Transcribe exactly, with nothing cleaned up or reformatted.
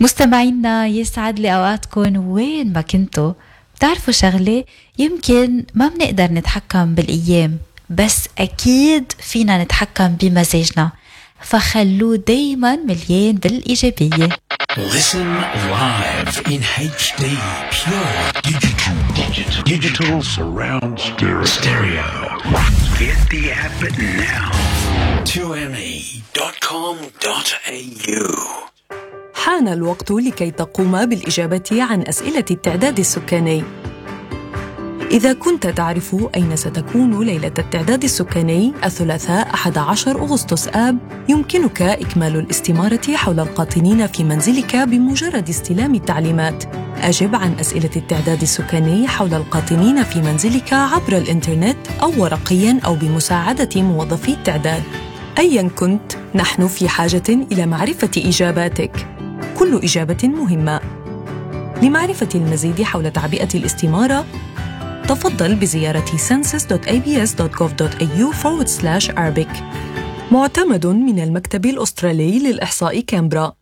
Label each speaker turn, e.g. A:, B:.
A: مستمعينا يسعد لي أوقاتكم وين ما كنتوا. بتعرفوا شغلة، يمكن ما بنقدر نتحكم بالأيام، بس أكيد فينا نتحكم بمزاجنا، فخلوه دايما مليان بالإيجابية.
B: Listen live in H D, pure digital, digital, digital surround stereo. stereo. Get the app now. two m e dot com dot a u.
C: حان الوقت لكي تقوم بالإجابة عن أسئلة التعداد السكاني. إذا كنت تعرف أين ستكون ليلة التعداد السكاني الثلاثاء أحد عشر أغسطس آب، يمكنك إكمال الاستمارة حول القاطنين في منزلك بمجرد استلام التعليمات. أجب عن أسئلة التعداد السكاني حول القاطنين في منزلك عبر الإنترنت أو ورقياً أو بمساعدة موظفي التعداد. أياً كنت، نحن في حاجة إلى معرفة إجاباتك. كل إجابة مهمة. لمعرفة المزيد حول تعبئة الاستمارة، تفضل بزيارة census dot a b s dot gov dot a u forward slash arabic. معتمد من المكتب الأسترالي للإحصاء كامبرا.